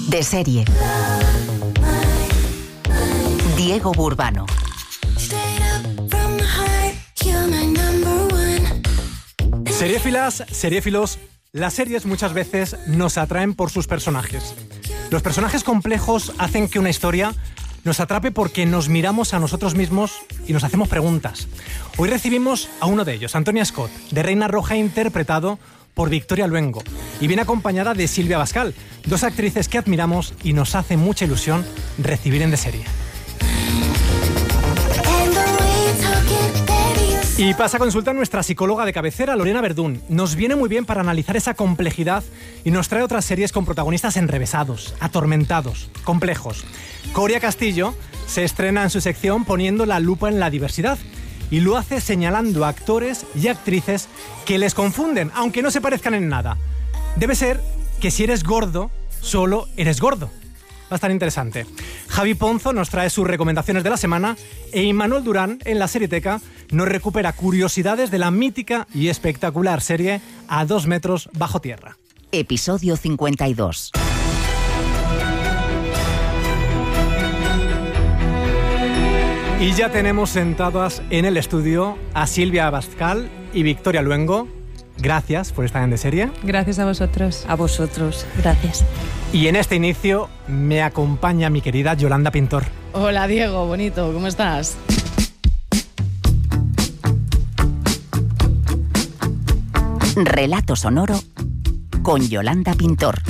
De serie. Diego Burbano. Seriéfilas, seriéfilos, las series muchas veces nos atraen por sus personajes. Los personajes complejos hacen que una historia nos atrape porque nos miramos a nosotros mismos y nos hacemos preguntas. Hoy recibimos a uno de ellos, Antonia Scott, de Reina Roja, interpretado por Victoria Luengo, y viene acompañada de Silvia Abascal, dos actrices que admiramos y nos hace mucha ilusión recibir en De Serie. Y pasa a consulta nuestra psicóloga de cabecera, Lorena Verdún. Nos viene muy bien para analizar esa complejidad y nos trae otras series con protagonistas enrevesados, atormentados, complejos. Coria Castillo se estrena en su sección poniendo la lupa en la diversidad y lo hace señalando a actores y actrices que les confunden, aunque no se parezcan en nada. Debe ser que si eres gordo, solo eres gordo. Va a estar interesante. Javi Ponzo nos trae sus recomendaciones de la semana e Imanol Durán, en la Serieteca, nos recupera curiosidades de la mítica y espectacular serie A 2 metros bajo tierra. Episodio 52. Y ya tenemos sentadas en el estudio a Silvia Abascal y Victoria Luengo. Gracias por estar en De Serie. Gracias a vosotros. A vosotros, gracias. Y en este inicio me acompaña mi querida Yolanda Pintor. Hola Diego, bonito, ¿cómo estás? Relato sonoro con Yolanda Pintor.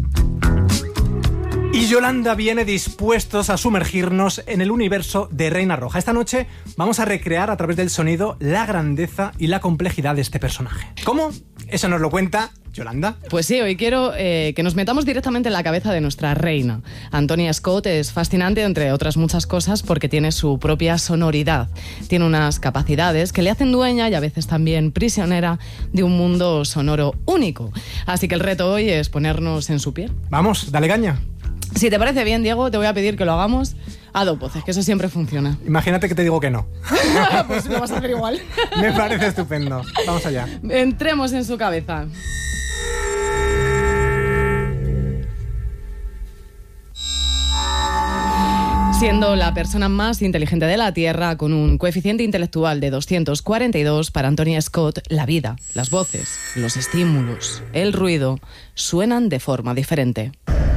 Y Yolanda viene dispuestos a sumergirnos en el universo de Reina Roja. Esta noche vamos a recrear a través del sonido la grandeza y la complejidad de este personaje. ¿Cómo? Eso nos lo cuenta Yolanda. Pues sí, hoy quiero que nos metamos directamente en la cabeza de nuestra reina. Antonia Scott es fascinante, entre otras muchas cosas, porque tiene su propia sonoridad. Tiene unas capacidades que le hacen dueña y a veces también prisionera de un mundo sonoro único. Así que el reto hoy es ponernos en su piel. Vamos, dale caña. Si te parece bien, Diego, te voy a pedir que lo hagamos a dos voces, que eso siempre funciona. Imagínate que te digo que no. Pues lo vas a hacer igual. Me parece estupendo. Vamos allá. Entremos en su cabeza. Siendo la persona más inteligente de la Tierra, con un coeficiente intelectual de 242, para Antonia Scott, la vida, las voces, los estímulos, el ruido, suenan de forma diferente.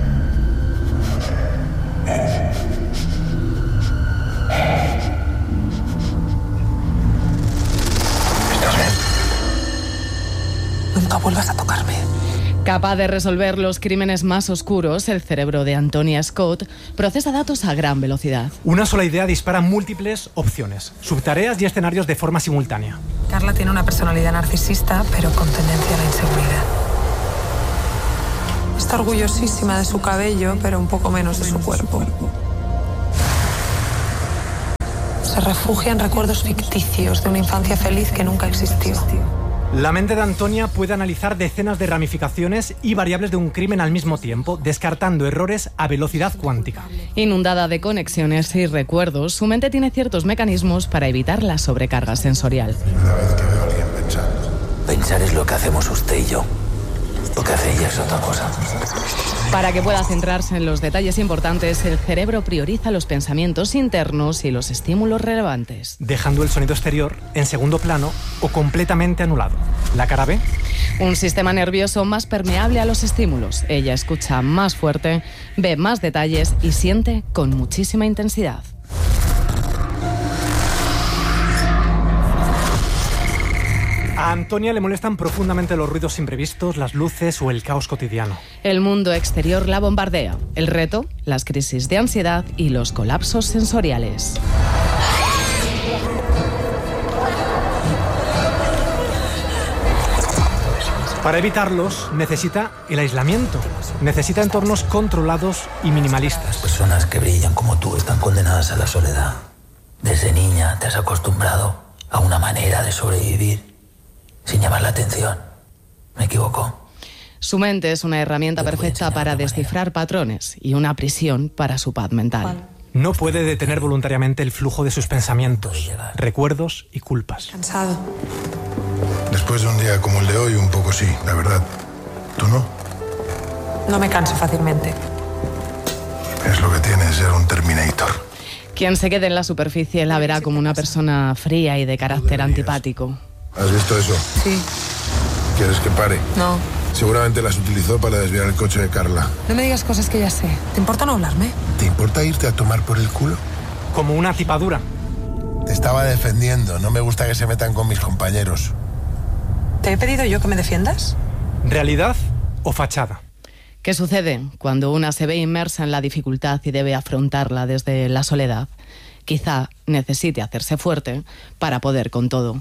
Nunca vuelvas a tocarme. Capaz de resolver los crímenes más oscuros, el cerebro de Antonia Scott procesa datos a gran velocidad. Una sola idea dispara múltiples opciones, subtareas y escenarios de forma simultánea. Carla tiene una personalidad narcisista, pero con tendencia a la inseguridad. Está orgullosísima de su cabello, pero un poco menos de su cuerpo. Se refugia en recuerdos ficticios de una infancia feliz que nunca existió. La mente de Antonia puede analizar decenas de ramificaciones y variables de un crimen al mismo tiempo, descartando errores a velocidad cuántica. Inundada de conexiones y recuerdos, su mente tiene ciertos mecanismos para evitar la sobrecarga sensorial. Una vez que veo a alguien pensando. Pensar es lo que hacemos usted y yo. Lo que hace ella es otra cosa. Para que pueda centrarse en los detalles importantes, el cerebro prioriza los pensamientos internos y los estímulos relevantes, dejando el sonido exterior en segundo plano o completamente anulado. ¿La cara B? Un sistema nervioso más permeable a los estímulos. Ella escucha más fuerte, ve más detalles y siente con muchísima intensidad. A Antonia le molestan profundamente los ruidos imprevistos, las luces o el caos cotidiano. El mundo exterior la bombardea. El reto, las crisis de ansiedad y los colapsos sensoriales. Para evitarlos, necesita el aislamiento. Necesita entornos controlados y minimalistas. Las personas que brillan como tú están condenadas a la soledad. Desde niña te has acostumbrado a una manera de sobrevivir sin llamar la atención. ¿Me equivoco? Su mente es una herramienta perfecta para descifrar patrones y una prisión para su paz mental. No puede detener voluntariamente el flujo de sus pensamientos, recuerdos y culpas. Cansado. Después de un día como el de hoy, un poco sí, la verdad. ¿Tú no? No me canso fácilmente. lo que tiene es ser un Terminator. Quien se quede en la superficie la verá como una persona fría y de carácter antipático. ¿Has visto eso? Sí. ¿Quieres que pare? No. Seguramente las utilizó para desviar el coche de Carla. No me digas cosas que ya sé. ¿Te importa no hablarme? ¿Te importa irte a tomar por el culo? Como una tipadura. Te estaba defendiendo. No me gusta que se metan con mis compañeros. ¿Te he pedido yo que me defiendas? ¿Realidad o fachada? ¿Qué sucede cuando una se ve inmersa en la dificultad y debe afrontarla desde la soledad? Quizá necesite hacerse fuerte para poder con todo.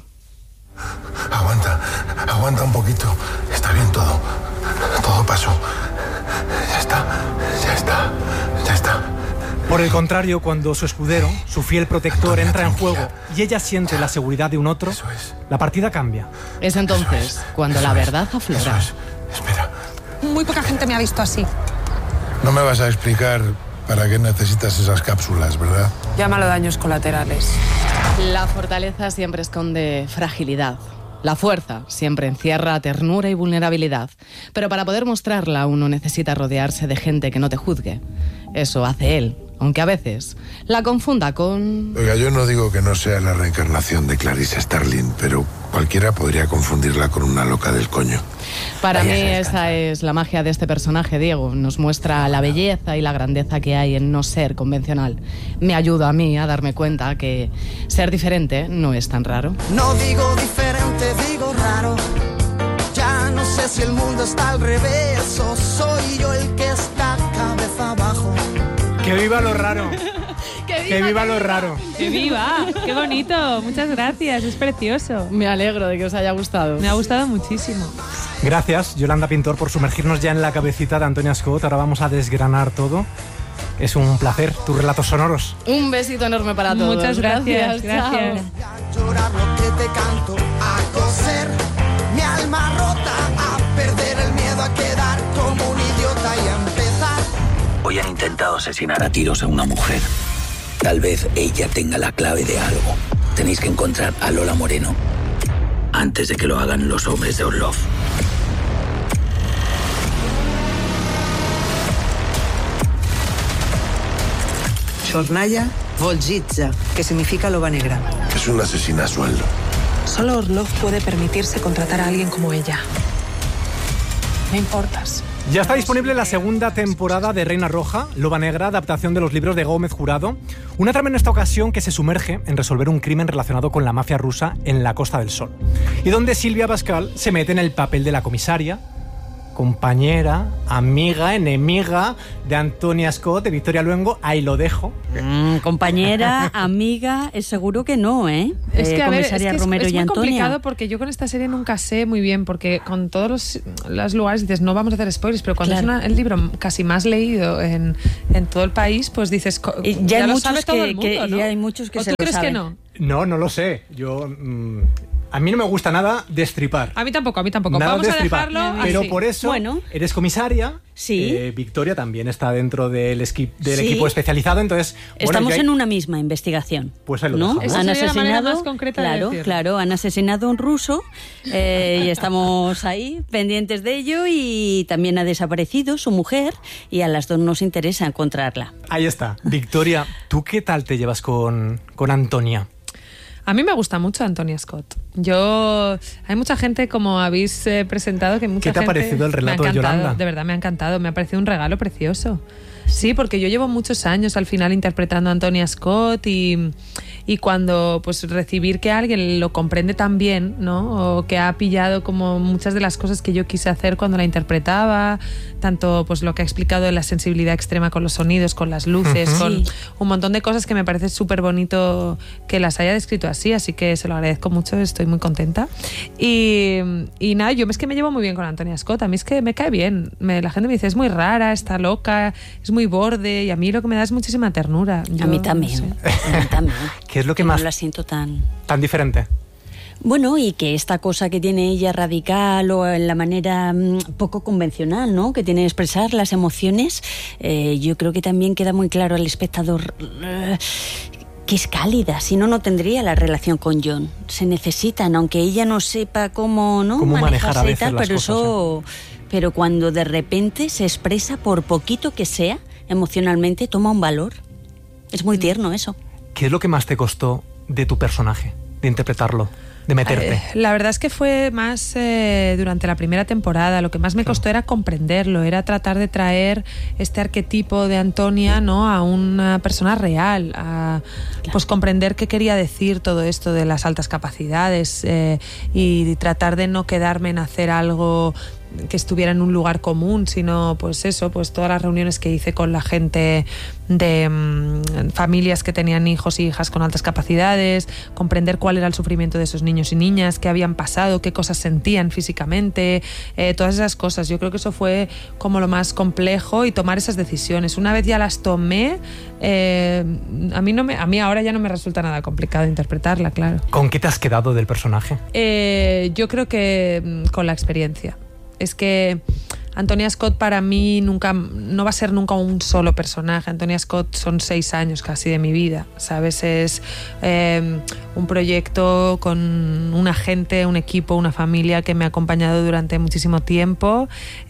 Aguanta un poquito. Está bien todo. Todo pasó. Ya está. Por el contrario, cuando su escudero, su fiel protector, entra en juego y ella siente la seguridad de un otro, la partida cambia. Es entonces cuando la verdad aflora. Espera. Muy poca gente me ha visto así. No me vas a explicar para qué necesitas esas cápsulas, ¿verdad? Llámalo daños colaterales. La fortaleza siempre esconde fragilidad. La fuerza siempre encierra ternura y vulnerabilidad. Pero para poder mostrarla uno necesita rodearse de gente que no te juzgue. Eso hace él, aunque a veces la confunda con... Oiga, yo no digo que no sea la reencarnación de Clarice Starling, pero cualquiera podría confundirla con una loca del coño. Para mí esa es la magia de este personaje, Diego. Nos muestra la belleza y la grandeza que hay en no ser convencional. Me ayuda a mí a darme cuenta que ser diferente no es tan raro. No digo diferente, digo raro. Ya no sé si el mundo está al revés o soy yo el que está cabeza abajo. ¡Que viva lo raro! ¡Que viva lo raro! ¡Que viva! ¡Qué bonito! Muchas gracias, es precioso. Me alegro de que os haya gustado. Me ha gustado muchísimo. Gracias, Yolanda Pintor, por sumergirnos ya en la cabecita de Antonia Scott. Ahora vamos a desgranar todo. Es un placer, tus relatos sonoros. Un besito enorme para todos. Muchas gracias. Gracias. A llorar lo que te canto, a coser mi alma rota, a perder el miedo a quedar como un idiota y a empezar. Hoy han intentado asesinar a tiros a una mujer. Tal vez ella tenga la clave de algo. Tenéis que encontrar a Lola Moreno antes de que lo hagan los hombres de Orlov. Chornaya Volzhitsa, que significa loba negra. Es una asesina a sueldo. Solo Orlov puede permitirse contratar a alguien como ella. Me importas. Ya está disponible la segunda temporada de Reina Roja, Loba Negra, adaptación de los libros de Gómez Jurado. Una trama en esta ocasión que se sumerge en resolver un crimen relacionado con la mafia rusa en la Costa del Sol. Y donde Silvia Pascal se mete en el papel de la comisaria, compañera, amiga, enemiga de Antonia Scott, de Victoria Luengo. Ahí lo dejo. Compañera, amiga, es seguro que no, ¿eh? Es que, a ver, Comisaria es Romero y muy Antonia. complicado porque yo con esta serie nunca sé muy bien, porque con todos los lugares dices, no vamos a hacer spoilers, pero cuando Claro. es el libro casi más leído en todo el país, pues dices, Ya hay lo muchos sabe todo el mundo, ¿no? ya hay muchos que ¿O se tú lo crees saben. que no? No lo sé. Yo... a mí no me gusta nada destripar. A mí tampoco. Nada Vamos a destripar. dejarlo Pero así. por eso Bueno. eres comisaria. Sí. Victoria también está dentro del Sí. equipo especializado. Entonces, bueno, Estamos ya hay- en una misma investigación. Pues ahí lo ¿no? dejamos. Esa Han sería la manera asesinado, más concreta de decirlo. claro, han asesinado a un ruso y estamos ahí pendientes de ello, y también ha desaparecido su mujer y a las dos nos interesa encontrarla. Ahí está. Victoria, ¿tú qué tal te llevas con Antonia? A mí me gusta mucho Antonia Scott. Hay mucha gente, como habéis presentado, que mucha ¿Qué te ha gente... parecido el relato me ha de encantado, Yolanda? De verdad, me ha encantado. Me ha parecido un regalo precioso. Sí, porque yo llevo muchos años al final interpretando a Antonia Scott y cuando pues recibir que alguien lo comprende tan bien, ¿no? O que ha pillado como muchas de las cosas que yo quise hacer cuando la interpretaba, tanto pues lo que ha explicado de la sensibilidad extrema con los sonidos, con las luces, con un montón de cosas que me parece súper bonito que las haya descrito así que se lo agradezco mucho, estoy muy contenta. Y nada, yo es que me llevo muy bien con Antonia Scott, a mí es que me cae bien. La gente me dice, es muy rara, está loca, es muy borde, y a mí lo que me da es muchísima ternura. A mí también. A mí también. ¿Qué es lo que no más la siento tan diferente? Bueno, y que esta cosa que tiene ella radical o en la manera poco convencional, ¿no?, que tiene de expresar las emociones, yo creo que también queda muy claro al espectador que es cálida, si no, no tendría la relación con John. Se necesitan, aunque ella no sepa cómo, ¿no?, Cómo manejar a manejarse y veces tal, las pero cosas, pero cuando de repente se expresa, por poquito que sea, emocionalmente, toma un valor. Es muy tierno eso. ¿Qué es lo que más te costó de tu personaje, de interpretarlo, de meterte? La verdad es que fue más durante la primera temporada. Lo que más me costó era comprenderlo, era tratar de traer este arquetipo de Antonia, ¿no?, a una persona real, pues comprender qué quería decir todo esto de las altas capacidades y tratar de no quedarme en hacer algo que estuviera en un lugar común, sino pues eso, pues todas las reuniones que hice con la gente de familias que tenían hijos y hijas con altas capacidades, comprender cuál era el sufrimiento de esos niños y niñas, qué habían pasado, qué cosas sentían físicamente, todas esas cosas. Yo creo que eso fue como lo más complejo, y tomar esas decisiones. Una vez ya las tomé, a mí ahora ya no me resulta nada complicado interpretarla, claro. ¿Con qué te has quedado del personaje? Yo creo que con la experiencia. Es que Antonia Scott para mí no va a ser nunca un solo personaje. Antonia Scott son 6 años casi de mi vida, ¿sabes? Es un proyecto con una gente, un equipo, una familia que me ha acompañado durante muchísimo tiempo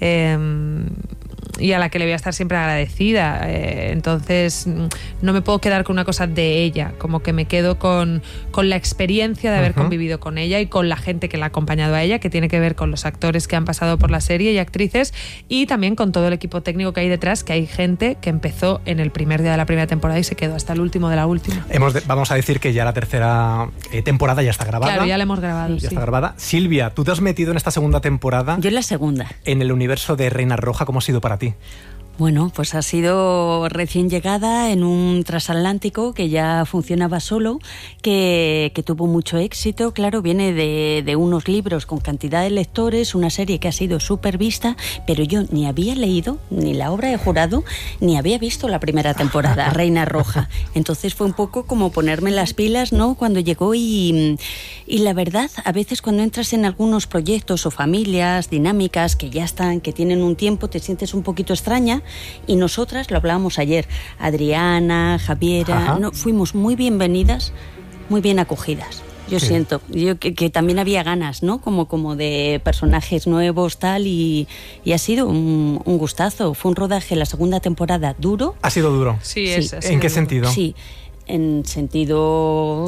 y a la que le voy a estar siempre agradecida. Entonces no me puedo quedar con una cosa de ella, como que me quedo con la experiencia de haber convivido con ella y con la gente que la ha acompañado a ella, que tiene que ver con los actores que han pasado por la serie y actrices, y también con todo el equipo técnico que hay detrás, que hay gente que empezó en el primer día de la primera temporada y se quedó hasta el último de la última. Vamos a decir que ya la tercera temporada ya está grabada. Claro, ya la hemos grabado. Ya está grabada. Silvia, tú te has metido en esta segunda temporada. Yo en la segunda. En el universo de Reina Roja. ¿Cómo ha sido para ti? Bueno, pues ha sido recién llegada en un transatlántico que ya funcionaba solo, que tuvo mucho éxito. Claro, viene de unos libros con cantidad de lectores, una serie que ha sido súper vista, pero yo ni había leído ni la obra de Jurado, ni había visto la primera temporada, Reina Roja. Entonces fue un poco como ponerme las pilas, ¿no?, cuando llegó, y la verdad, a veces cuando entras en algunos proyectos o familias dinámicas que ya están, que tienen un tiempo, te sientes un poquito extraña. Y nosotras, lo hablábamos ayer, Adriana, Javiera, no, fuimos muy bienvenidas, muy bien acogidas. Yo siento que también había ganas, ¿no?, como de personajes nuevos, tal, y ha sido un gustazo. Fue un rodaje, la segunda temporada, duro. ¿Ha sido duro? Sí, ¿En qué sentido? Sí. En sentido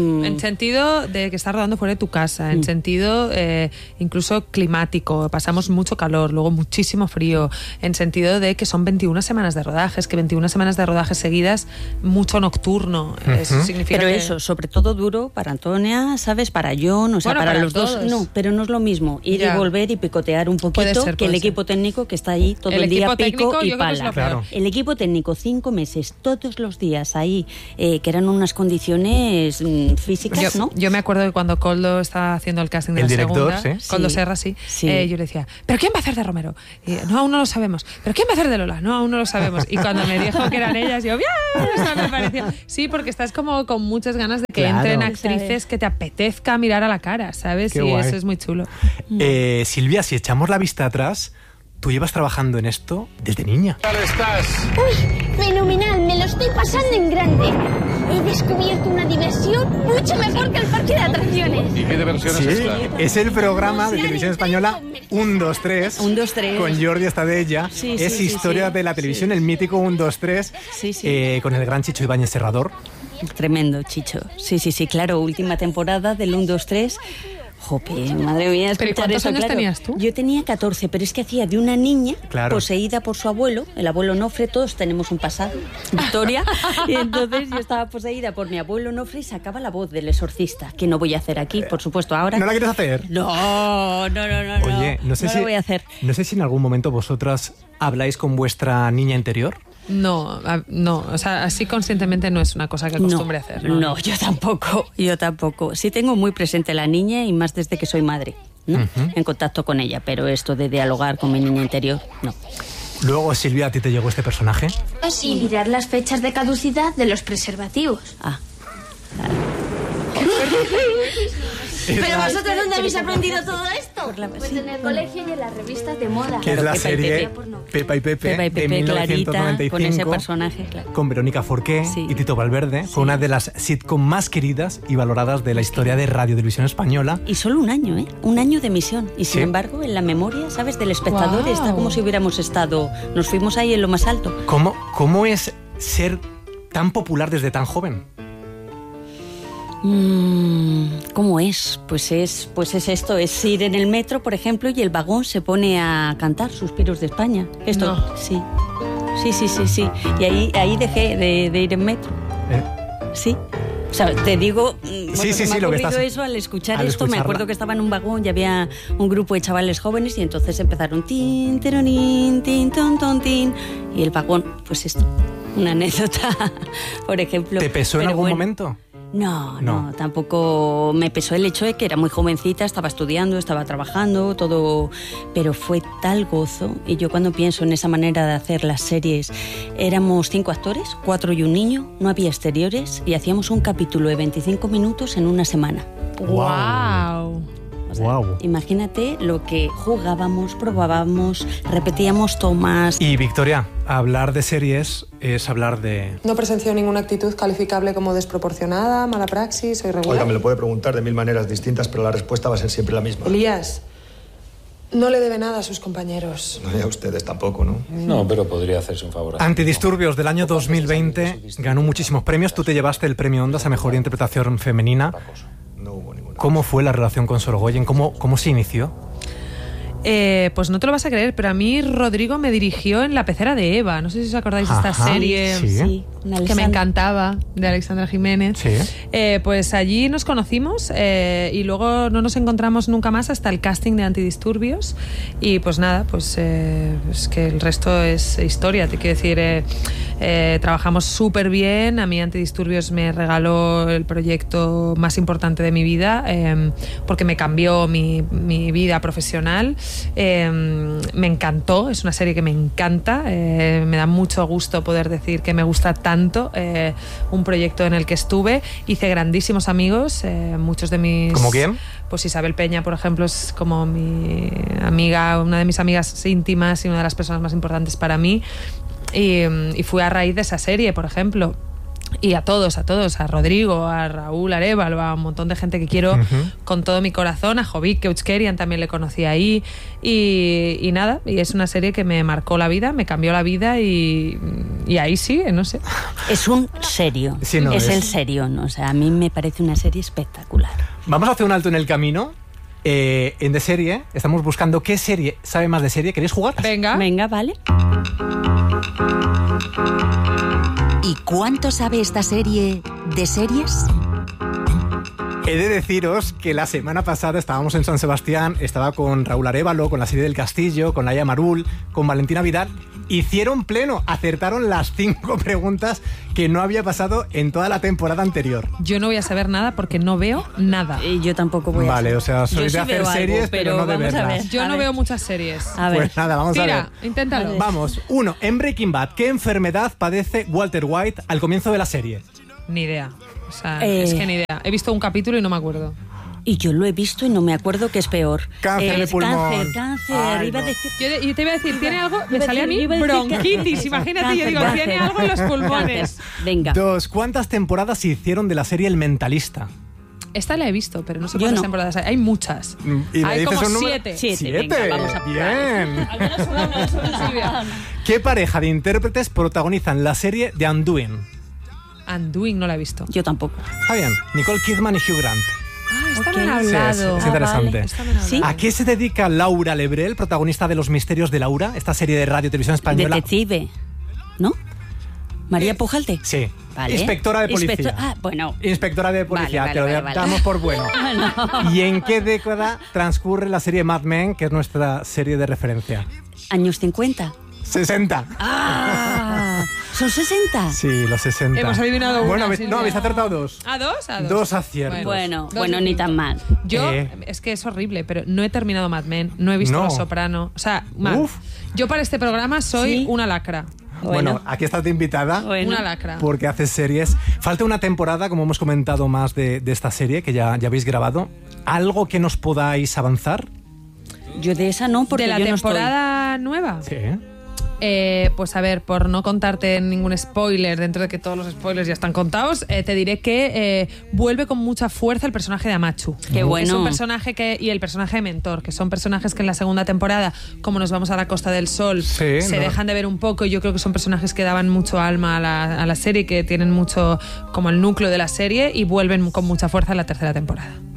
de que estás rodando fuera de tu casa, en sentido incluso climático. Pasamos mucho calor, luego muchísimo frío, en sentido de que son 21 semanas de rodajes, que 21 semanas de rodajes seguidas, mucho nocturno. Eso significa pero eso, sobre todo duro para Antonia, ¿sabes? Para John, o sea, bueno, para los todos. dos. No, pero no es lo mismo ir y volver y picotear un poquito que el equipo técnico que está ahí todo el día pico y pala. Claro. El equipo técnico 5 meses, todos los días ahí, que eran unas condiciones físicas, ¿no? Yo me acuerdo que cuando Koldo estaba haciendo el casting de la segunda, Koldo Serra, yo le decía, ¿pero quién va a hacer de Romero? Y, no, aún no lo sabemos. ¿Pero quién va a hacer de Lola? No, aún no lo sabemos. Y cuando me dijo que eran ellas, yo, ¡bien! O sea, me parecía... Sí, porque estás como con muchas ganas de que entren actrices que te apetezca mirar a la cara, ¿sabes? Qué y guay. eso es muy chulo. Silvia, si echamos la vista atrás, tú llevas trabajando en esto desde niña. ¿Qué tal estás? ¡Uy! ¡Fenomenal! Me lo estoy pasando en grande. He descubierto una diversión mucho mejor que el parque de atracciones. ¿Y qué diversión es esta? Es el programa de televisión española 1, 2, 3. 1, 2, 3. Con Jordi Estadella. Es historia de la televisión, el mítico 1, 2, 3. Con el gran Chicho Ibáñez Serrador. Tremendo, Chicho. Sí, claro. Última temporada del 1, 2, 3. Jope, madre mía, ¿Pero cuántos años tenías tú? Yo tenía 14, pero es que hacía de una niña poseída por su abuelo, el abuelo Nofre. Todos tenemos un pasado, Victoria, y entonces yo estaba poseída por mi abuelo Nofre y sacaba la voz del exorcista, que no voy a hacer aquí, por supuesto, ahora. ¿No la quieres hacer? No. Oye, no sé lo voy a hacer. No sé si en algún momento vosotras habláis con vuestra niña interior. No, o sea, así conscientemente no es una cosa que acostumbre a hacer. No, yo tampoco. Sí tengo muy presente la niña, y más desde que soy madre, ¿no? En contacto con ella, pero esto de dialogar con mi niña interior, no. Luego, Silvia, ¿a ti te llegó este personaje? Y mirar las fechas de caducidad de los preservativos. Claro. ¿Pero vosotros dónde habéis aprendido todo esto? por la... Pues en el colegio y en las revistas de moda. Que es la serie Pepa y Pepe de 1995, con ese personaje, claro. Con Verónica Forqué y Tito Valverde. Fue una de las sitcom más queridas y valoradas de la historia de Radiotelevisión Española. Y solo un año, ¿eh? Un año de emisión. Y sin embargo, en la memoria, ¿sabes? Del espectador está como si hubiéramos estado... Nos fuimos ahí en lo más alto. ¿Cómo es ser tan popular desde tan joven? ¿Cómo es? Pues es esto, es ir en el metro, por ejemplo, y el vagón se pone a cantar Suspiros de España. Esto, No. sí. Y ahí dejé de ir en metro. Sí. O sea, te digo, me ha ocurrido eso al escuchar esto. Me acuerdo que estaba en un vagón y había un grupo de chavales jóvenes y entonces empezaron tin, teronín, tin, ton, ton, tin. Y el vagón, pues esto, una anécdota, por ejemplo. ¿Te pesó en algún momento? No, tampoco me pesó el hecho de que era muy jovencita, estaba estudiando, estaba trabajando, todo, pero fue tal gozo. Y yo cuando pienso en esa manera de hacer las series, éramos 5 actores, 4 y un niño, no había exteriores y hacíamos un capítulo de 25 minutos en una semana. ¡Wow! O sea, imagínate lo que jugábamos, probábamos, repetíamos tomas. Y Victoria, hablar de series es hablar de... No presenció ninguna actitud calificable como desproporcionada, mala praxis o irregular. Oiga, me lo puede preguntar de 1000 maneras distintas, pero la respuesta va a ser siempre la misma. Elías, no le debe nada a sus compañeros. No, y a ustedes tampoco, ¿no? No, pero podría hacerse un favor. Antidisturbios del año 2020 ganó muchísimos premios. Tú te llevaste el premio Ondas a Mejor Interpretación Femenina. ¿Cómo fue la relación con Sorogoyen? ¿Cómo se inició? Pues no te lo vas a creer, pero a mí Rodrigo me dirigió en La pecera de Eva. No sé si os acordáis de esta serie que me encantaba, de Alexandra Jiménez. Sí. Pues allí nos conocimos y luego no nos encontramos nunca más hasta el casting de Antidisturbios. Y pues nada, pues es que el resto es historia. Te quiero decir, trabajamos súper bien. A mí Antidisturbios me regaló el proyecto más importante de mi vida porque me cambió mi vida profesional. Me encantó, es una serie que me encanta, me da mucho gusto poder decir que me gusta tanto, un proyecto en el que estuve, hice grandísimos amigos, muchos de mis... ¿Cómo quién? Pues Isabel Peña, por ejemplo, es como mi amiga, una de mis amigas íntimas y una de las personas más importantes para mí, y fue a raíz de esa serie, por ejemplo. Y a todos, a Rodrigo, a Raúl Arévalo, a un montón de gente que quiero con todo mi corazón, a Jovic Keuchkerian también le conocí ahí, y nada, y es una serie que me marcó la vida, me cambió la vida y ahí sí, no sé. Es un serio, Sí, no, es el serio, ¿no? O sea, a mí me parece una serie espectacular. Vamos a hacer un alto en el camino. En De Serie, estamos buscando qué serie sabe más de serie. ¿Queréis jugar? Venga, vale. ¿Y cuánto sabe esta serie de series? He de deciros que la semana pasada estábamos en San Sebastián, estaba con Raúl Arévalo, con la serie del Castillo, con Laia Marul, con Valentina Vidal. Hicieron pleno, acertaron las 5 preguntas que no había pasado en toda la temporada anterior. Yo no voy a saber nada porque no veo nada. Y yo tampoco voy a Vale, saber. o sea, sois de hacer series, pero no de verlas. Yo no veo muchas series. A ver. Pues nada, vamos a ver. Inténtalo. Vamos, 1. En Breaking Bad, ¿qué enfermedad padece Walter White al comienzo de la serie? Ni idea. O sea, es que ni idea. He visto un capítulo y no me acuerdo. Y yo lo he visto y no me acuerdo qué es peor. Cáncer de pulmón. Cáncer. Iba a decir... Yo te iba a decir, ¿tiene algo? Me Iba a sale a decir- mí iba a decir bronquitis. cáncer. Imagínate, yo digo, Cáncer. tiene algo en los pulmones. Venga. 2. ¿Cuántas temporadas se hicieron de la serie El Mentalista? Esta la he visto, pero no sé Yo cuántas no. temporadas hay. Hay muchas. ¿Y me Hay dices como un número? 7. 7, venga, vamos a Bien. Al menos una, Silvia. ¿Qué pareja de intérpretes protagonizan la serie The Undoing? Undoing no la he visto. Yo tampoco. Está bien. Nicole Kidman y Hugh Grant. Esta me han Ok. Sí, hablado. es interesante. vale. Esta me han hablado. ¿Sí? ¿A qué se dedica Laura Lebrel, protagonista de Los Misterios de Laura, esta serie de radio y televisión española? Detective, ¿no? María Pujalte. Sí. Vale. Inspectora de policía. Bueno. Inspectora de policía, Vale, te lo vale. damos por bueno. ¿Y en qué década transcurre la serie Mad Men, que es nuestra serie de referencia? Años 50. 60. ¡Ah! ¿Son 60? Sí, los 60. Hemos adivinado una, Bueno, Silvia. no, habéis acertado 2. ¿A 2? A 2. 2 aciertos. Bueno, Dos y ni cinco. tan mal. Yo, es que es horrible, pero no he terminado Mad Men, no he visto No. Los Soprano. O sea, mal. Uf. Yo para este programa soy Sí. una lacra. Bueno, aquí estás de invitada. Bueno. Una lacra. Porque haces series. Falta una temporada, como hemos comentado, más de esta serie que ya habéis grabado. ¿Algo que nos podáis avanzar? Yo de esa no, porque ¿De la yo temporada nueva? Sí. Pues a ver, por no contarte ningún spoiler, dentro de que todos los spoilers ya están contados, te diré que vuelve con mucha fuerza el personaje de Amachu. Qué bueno. Es un personaje y el personaje de Mentor, que son personajes que en la segunda temporada, como nos vamos a la Costa del Sol, se dejan de ver un poco, y yo creo que son personajes que daban mucho alma a la serie, que tienen mucho como el núcleo de la serie, y vuelven con mucha fuerza en la tercera temporada.